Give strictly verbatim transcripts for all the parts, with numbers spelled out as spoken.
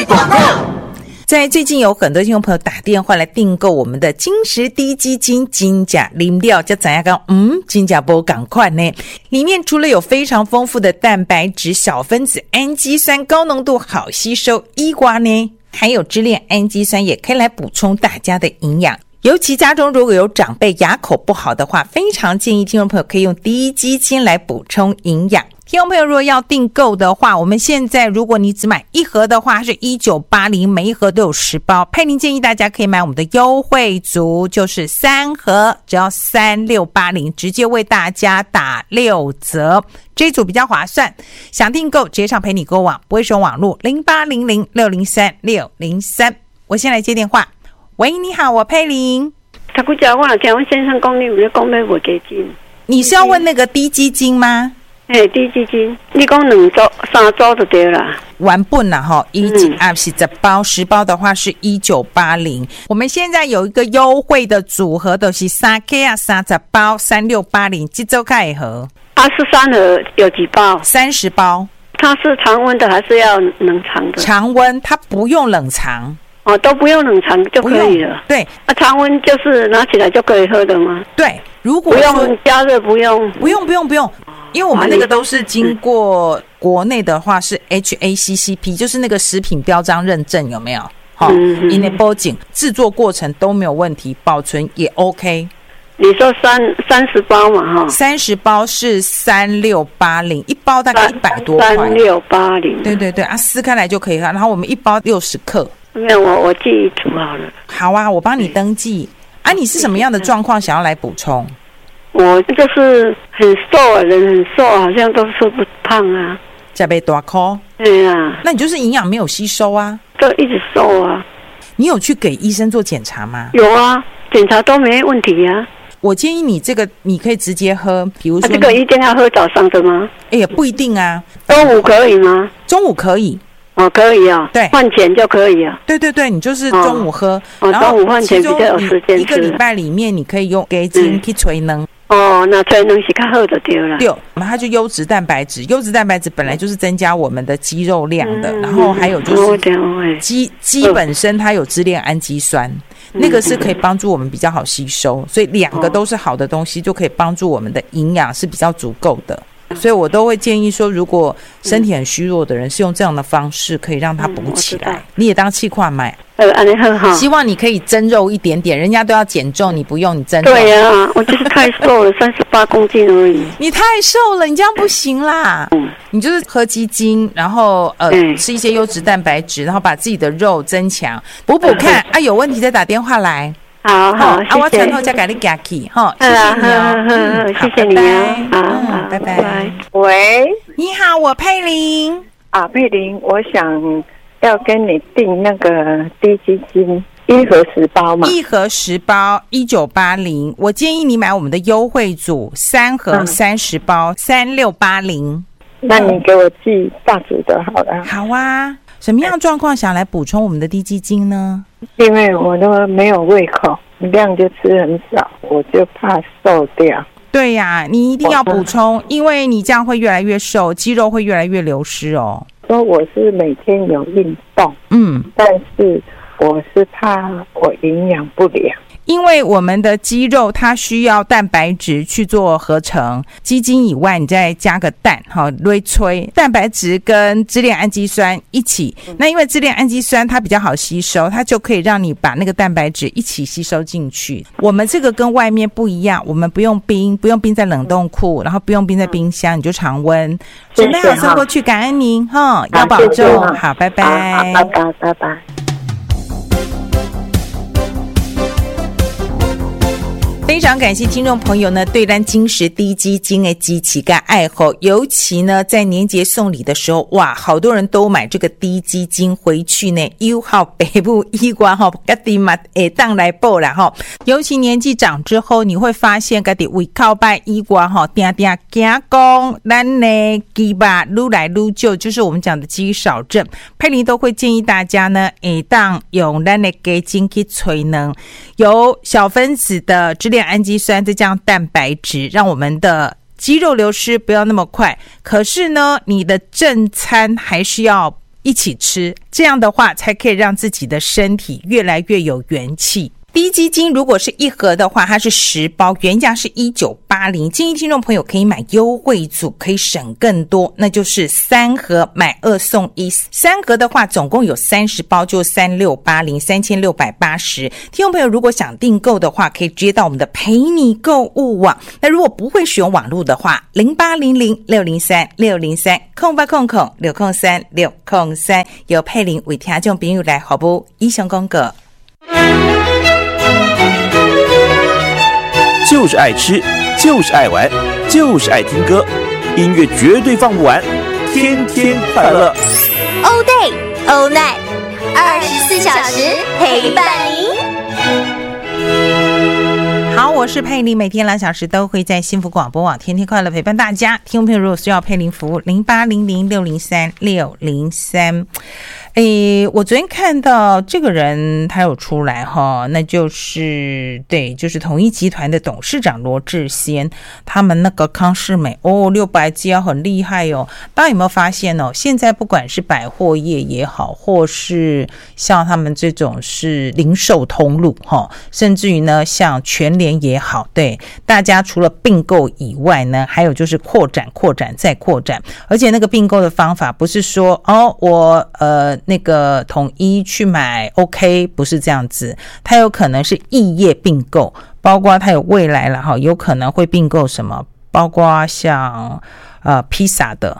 广告。 在最近有很多听众朋友打电话来订购我们的金石滴鸡精金甲啉料，就怎样讲？嗯，金甲波赶快呢！里面除了有非常丰富的蛋白质、小分子氨基酸，高浓度好吸收，伊瓜呢还有支链氨基酸，也可以来补充大家的营养。尤其家中如果有长辈牙口不好的话，非常建议听众朋友可以用滴鸡精来补充营养。听众朋友如果要订购的话，我们现在如果你只买一盒的话是一九八零，每一盒都有十包。佩玲建议大家可以买我们的优惠组，就是三盒只要三六八零，直接为大家打六折，这一组比较划算。想订购直接上陪你购网，不会使用网络零八零零六零三六零三。我先来接电话。喂，你好，我佩玲。 他不讲我听我先生讲，你不是讲要卖鸡精？ 你是要问那个滴鸡精吗？ 哎，滴鸡精，你讲两周、三周就对了。 完本了哈，一斤啊是十包，十包的话是一九八零。我们现在有一个优惠的组合，都是三 K 啊，三十包，三六八零，这周开盒。 二十三盒有几包？ 三十包。 它是常温的还是要冷藏的？ 常温，它不用冷藏。 哦，都不用冷藏就可以了。 对， 啊，常温就是拿起来就可以喝的吗？ 对，如果不用加热，不用， 不用，不用，不用。因为我们那个都是经过国内的话是 H A C C P， 就是那个食品标章认证，有没有？好，因为报警制作过程都没有问题，保存也 OK。 你说三三十包嘛，哈， 三十包是三六八零，一包大概一百多块。 三六八零， 对对对啊，撕开来就可以喝。然后我们一包六十克。 没有，我我记住好了。 好啊，我帮你登记。啊，你是什么样的状况想要来补充？ 我就是很瘦啊，人很瘦，好像都说不胖啊。 吃不大颗。 对啊。 那你就是营养没有吸收啊。 都一直瘦啊。你有去给医生做检查吗？ 有啊，检查都没问题啊。 我建议你这个你可以直接喝，比如说、啊、 这个一定要喝早上的吗？ 哎也不一定啊。 中午可以吗？ 中午可以。 哦，可以啊， 对， 饭前就可以啊。 对对对，你就是中午喝， 哦，然后中午饭前比较有时间吃。 一个礼拜里面，你可以用鸡精去吹能。 哦，那吹能是较好就对了。 对，它就优质蛋白质，优质蛋白质本来就是增加我们的肌肉量的，嗯、然后还有就是鸡鸡本身它有支链氨基酸，嗯、那个是可以帮助我们比较好吸收，所以两个都是好的东西，就可以帮助我们的营养是比较足够的。所以我都会建议说，如果身体很虚弱的人是用这样的方式可以让他补起来，嗯、你也当气块买。 呃，安尼很好。 希望你可以增肉一点点，人家都要减重，你不用，你增肉。 对呀、啊，我就是太瘦了，三十八公斤而已。 你太瘦了，你这样不行啦。嗯，你就是喝鸡精，然后呃、嗯、吃一些优质蛋白质，然后把自己的肉增强，补补看、嗯、啊，有问题再打电话来。 好好， 啊，我餐后再给你加起，哈，谢谢你哦， 嗯，谢谢你哦， 好，拜拜。 喂， 你好，我佩玲啊，佩玲，我想要跟你订那个滴鸡精，一盒十包嘛， 一盒十包，一九八零。我建议你买我们的优惠组，三盒三十包，三六八零。 那你给我寄大组的好了。 好啊。什么样的状况想来补充我们的滴鸡精呢？ 因为我都没有胃口，量就吃很少，我就怕瘦掉。 对呀、啊，你一定要补充，因为你这样会越来越瘦，肌肉会越来越流失哦。 说我是每天有运动， 嗯， 但是我是怕我营养不良。 因为我们的肌肉它需要蛋白质去做合成，鸡精以外你再加个蛋，好微催蛋白质跟支链氨基酸一起，那因为支链氨基酸它比较好吸收，它就可以让你把那个蛋白质一起吸收进去。我们这个跟外面不一样，我们不用冰，不用冰在冷冻库，然后不用冰在冰箱，你就常温。准备好送过去，感恩您哈，要保重，好，拜拜， 拜拜，拜拜。 非常感谢听众朋友呢对咱金石滴鸡精的支持跟爱好，尤其呢在年节送礼的时候，哇，好多人都买这个滴鸡精回去呢，又好北部医馆哈，家己嘛会当来报啦哈。尤其年纪长之后，你会发现家己胃靠拜医馆哈，定定惊讲咱呢鸡吧愈来愈旧，就是我们讲的肌少症。佩玲都会建议大家呢，会当用咱的鸡精去催能，有小分子的支链氨基酸再加上蛋白质，让我们的肌肉流失不要那么快。可是呢，你的正餐还是要一起吃，这样的话才可以让自己的身体越来越有元气。低基金如果是一盒的话，它是十包，原价是一九八零，建议听众朋友可以买优惠组，可以省更多，那就是三盒买二送一。三盒的话总共有三十包，就三六八零，三千六百八十。听众朋友如果想订购的话，可以直接到我们的陪你购物网。那如果不会使用网络的话，零八零零六零三六零三空八空空六空三六空三，由佩玲为听众朋友来服务。以上广告。 就是爱吃，就是爱玩，就是爱听歌，音乐绝对放不完，天天快乐。 All day, all night， 二十四小时陪伴您。 好，我是佩玲，每天两小时都会在幸福广播网天天快乐陪伴大家。听众朋友如果需要佩玲服务，零八零零六零三六零三。诶，我昨天看到这个人他有出来哈，那就是对，就是统一集团的董事长罗志先，他们那个康世美哦，六百家很厉害哦。大家有没有发现哦？现在不管是百货业也好，或是像他们这种是零售通路哈，甚至于呢像全联也好，对，大家除了并购以外呢，还有就是扩展、扩展再扩展，而且那个并购的方法不是说哦，我呃。那个统一去买 OK 不是这样子，它有可能是异业并购，包括它有未来了哈，有可能会并购什么，包括像呃披萨的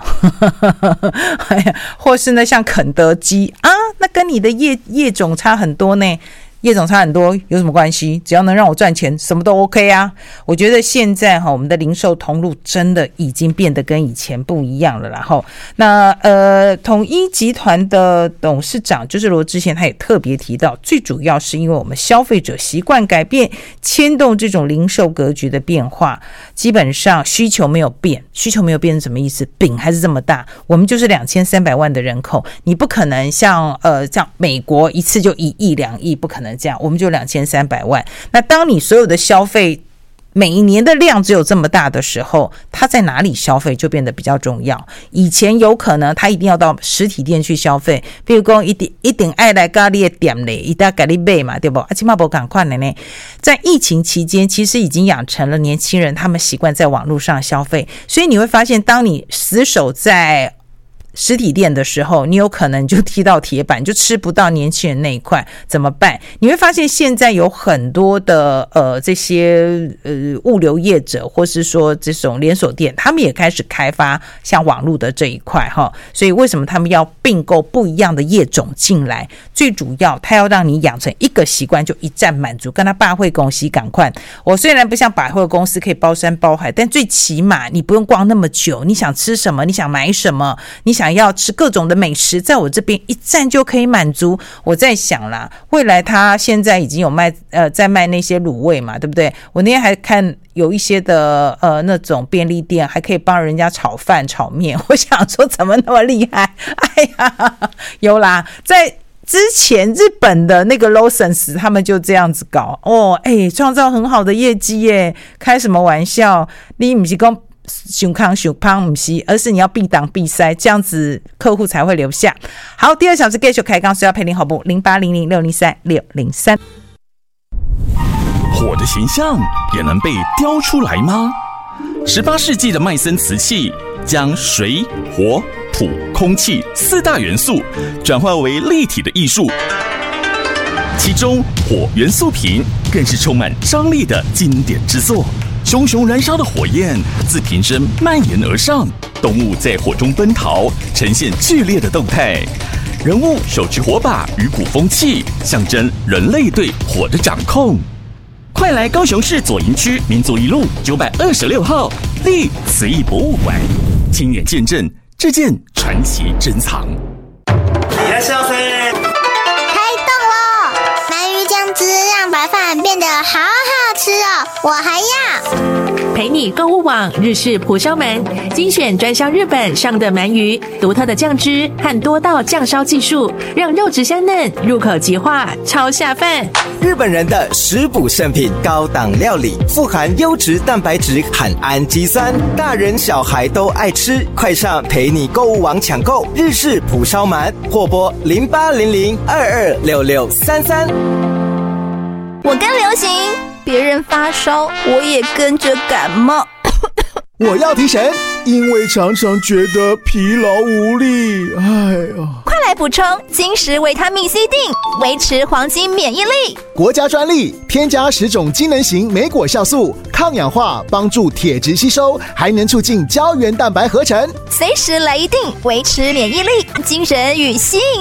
或是呢像肯德基啊，那跟你的业业种差很多呢。业种差很多有什么关系？只要能让我赚钱，什么都 OK 啊！我觉得现在哈，我们的零售通路真的已经变得跟以前不一样了啦。哈，那呃，统一集团的董事长就是罗志贤，他也特别提到，最主要是因为我们消费者习惯改变，牵动这种零售格局的变化。基本上需求没有变，需求没有变是什么意思？饼还是这么大，我们就是两千三百万的人口，你不可能像呃像美国一次就一亿两亿，不可能。这样我们就两千三百万。那当你所有的消费每一年的量只有这么大的时候，他在哪里消费就变得比较重要。以前有可能他一定要到实体店去消费，比如说一定一定爱来咖喱的店嘞，一定要给你买嘛，对不？啊，起码不赶快的呢。在疫情期间，其实已经养成了年轻人他们习惯在网络上消费，所以你会发现，当你死守在实体店的时候，你有可能就踢到铁板，就吃不到年轻人那一块，怎么办？你会发现现在有很多的呃这些呃物流业者，或是说这种连锁店，他们也开始开发像网络的这一块哈。所以为什么他们要并购不一样的业种进来？最主要，他要让你养成一个习惯，就一站满足，跟他百货公司赶快。我虽然不像百货公司可以包山包海，但最起码你不用逛那么久，你想吃什么，你想买什么，你想想要吃各种的美食，在我这边一站就可以满足。我在想啦，未来他现在已经有卖呃在卖那些卤味嘛，对不对？我那天还看有一些的呃那种便利店还可以帮人家炒饭炒面，我想说怎么那么厉害？哎呀，有啦，在之前日本的那个 Lawson's 他们就这样子搞哦，哎，创造很好的业绩耶，开什么玩笑？你不是说想康想胖不是，而是你要必挡必塞，这样子客户才会留下。好，第二小时继续开讲，需要陪您好不？零八零零六零三六零三。 火的形象也能被雕出来吗？十八世纪的麦森瓷器将水、火、土、空气四大元素转化为立体的艺术，其中火元素瓶更是充满张力的经典之作。熊熊燃烧的火焰自瓶身蔓延而上，动物在火中奔逃，呈现剧烈的动态。人物手持火把与鼓风器，象征人类对火的掌控。快来高雄市左营区民族一路九百二十六号立瓷艺博物馆，亲眼见证这件传奇珍藏。 いらっしゃいませ。 开动喽！鳗鱼酱汁让白饭变得好好吃哦，我还要。 陪你购物网日式蒲烧鳗，精选专销日本上的鳗鱼，独特的酱汁和多道酱烧技术，让肉质香嫩，入口即化，超下饭。 日本人的食补圣品，高档料理，富含优质蛋白质和氨基酸，大人小孩都爱吃。快上陪你购物网抢购日式蒲烧鳗，或拨零八零零二二六六三三。 我跟流行，别人发烧，我也跟着感冒。 我要提神，因为常常觉得疲劳无力。哎呀， 快来补充金石维他命 C 锭，维持黄金免疫力。 国家专利，添加十种机能型莓果酵素，抗氧化，帮助铁质吸收，还能促进胶原蛋白合成。 随时来一锭，维持免疫力。精神与吸引